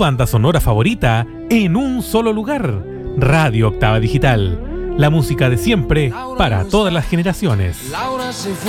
banda sonora favorita en un solo lugar. Radio Octava Digital. La música de siempre para todas las generaciones. Laura se fue.